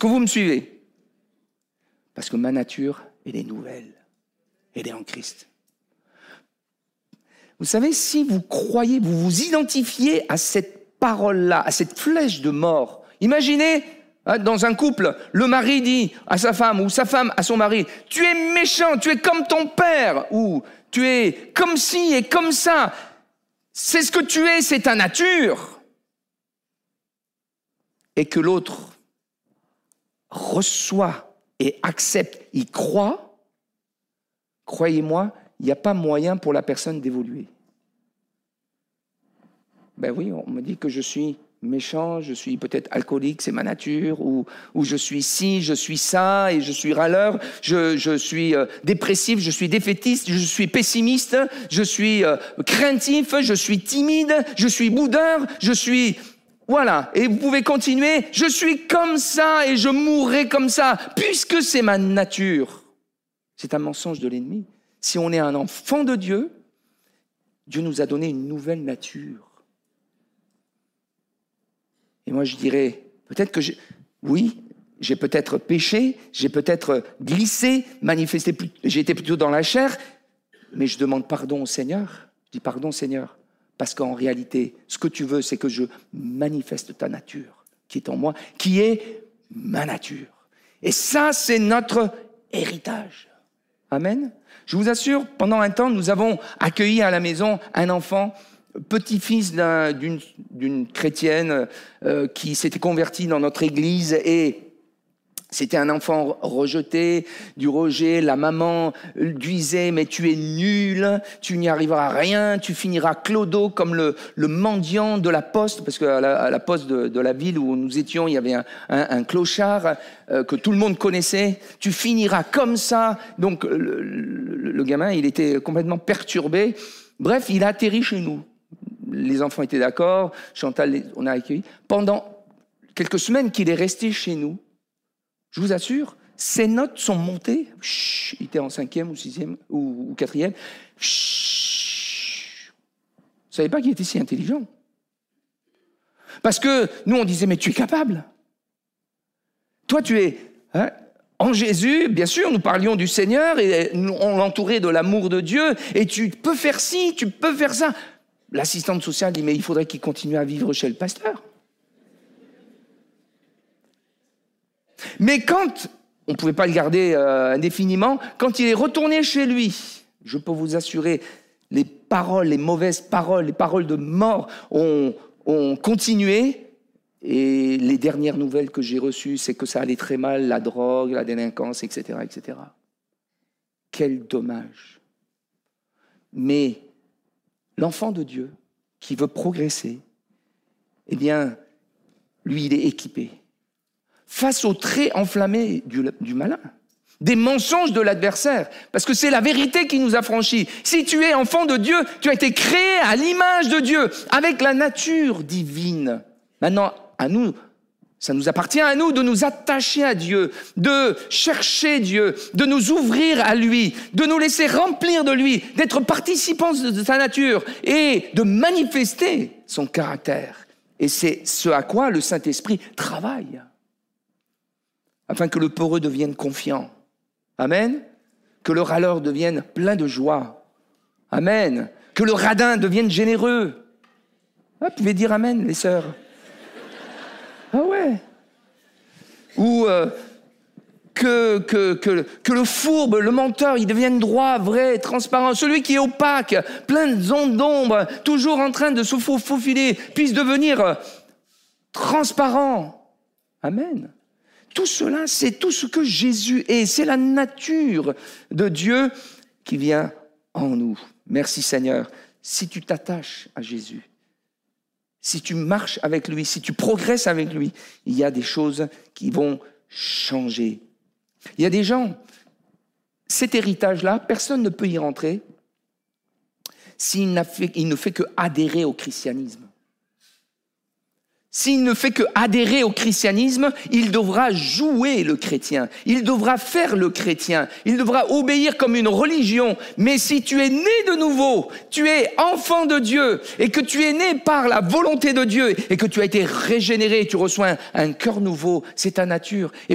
que vous me suivez? Parce que ma nature, elle est nouvelle. Elle est en Christ. Vous savez, si vous croyez, vous vous identifiez à cette parole-là, à cette flèche de mort. Imaginez, dans un couple, le mari dit à sa femme ou sa femme à son mari, « Tu es méchant, tu es comme ton père » ou « Tu es comme ci et comme ça ». C'est ce que tu es, c'est ta nature. Et que l'autre reçoit et accepte, il croit, croyez-moi, il n'y a pas moyen pour la personne d'évoluer. Ben oui, on me dit que je suis méchant, je suis peut-être alcoolique, c'est ma nature, ou je suis ci, je suis ça, et je suis râleur, je suis dépressif, je suis défaitiste, je suis pessimiste, je suis craintif, je suis timide, je suis boudeur, je suis... Voilà, et vous pouvez continuer, je suis comme ça et je mourrai comme ça, puisque c'est ma nature. C'est un mensonge de l'ennemi. Si on est un enfant de Dieu, Dieu nous a donné une nouvelle nature. Et moi je dirais, peut-être que j'ai peut-être péché, j'ai peut-être glissé, manifesté, j'ai été plutôt dans la chair, mais je demande pardon au Seigneur. Je dis pardon Seigneur. Parce qu'en réalité, ce que tu veux, c'est que je manifeste ta nature qui est en moi, qui est ma nature. Et ça, c'est notre héritage. Amen. Je vous assure, pendant un temps, nous avons accueilli à la maison un enfant, petit-fils d'une chrétienne qui s'était convertie dans notre église et c'était un enfant rejeté, du rejet. La maman lui disait « mais tu es nul, tu n'y arriveras à rien, tu finiras clodo comme le mendiant de la poste ». Parce qu'à la poste de la ville où nous étions, il y avait un clochard que tout le monde connaissait. « Tu finiras comme ça ». Donc le gamin, il était complètement perturbé. Bref, il a atterri chez nous. Les enfants étaient d'accord, Chantal, on a accueilli. Pendant quelques semaines qu'il est resté chez nous, je vous assure, ses notes sont montées. Chut, il était en 5e ou 6e ou 4e. Chut. Vous ne savez pas qu'il était si intelligent. Parce que nous, on disait, mais tu es capable. Toi, tu es en Jésus. Bien sûr, nous parlions du Seigneur et on l'entourait de l'amour de Dieu. Et tu peux faire ci, tu peux faire ça. L'assistante sociale dit, mais il faudrait qu'il continue à vivre chez le pasteur. Mais quand, on ne pouvait pas le garder indéfiniment, quand il est retourné chez lui, je peux vous assurer, les paroles, les mauvaises paroles, les paroles de mort ont continué. Et les dernières nouvelles que j'ai reçues, c'est que ça allait très mal, la drogue, la délinquance, etc., etc. Quel dommage. Mais l'enfant de Dieu qui veut progresser, eh bien, lui, il est équipé. Face aux traits enflammés du malin, des mensonges de l'adversaire, parce que c'est la vérité qui nous affranchit. Si tu es enfant de Dieu, tu as été créé à l'image de Dieu, avec la nature divine. Maintenant, à nous, ça nous appartient à nous de nous attacher à Dieu, de chercher Dieu, de nous ouvrir à lui, de nous laisser remplir de lui, d'être participants de sa nature et de manifester son caractère. Et c'est ce à quoi le Saint-Esprit travaille. Afin que le peureux devienne confiant. Amen. Que le râleur devienne plein de joie. Amen. Que le radin devienne généreux. Vous pouvez dire amen, les sœurs. Ah ouais. Ou que le fourbe, le menteur, il devienne droit, vrai, transparent. Celui qui est opaque, plein de zones d'ombre, toujours en train de se faufiler, puisse devenir transparent. Amen. Tout cela, c'est tout ce que Jésus est. C'est la nature de Dieu qui vient en nous. Merci Seigneur. Si tu t'attaches à Jésus, si tu marches avec lui, si tu progresses avec lui, il y a des choses qui vont changer. Il y a des gens, cet héritage-là, personne ne peut y rentrer s'il ne fait que adhérer au christianisme. S'il ne fait que adhérer au christianisme, il devra jouer le chrétien. Il devra faire le chrétien. Il devra obéir comme une religion. Mais si tu es né de nouveau, tu es enfant de Dieu et que tu es né par la volonté de Dieu et que tu as été régénéré, tu reçois un cœur nouveau, c'est ta nature.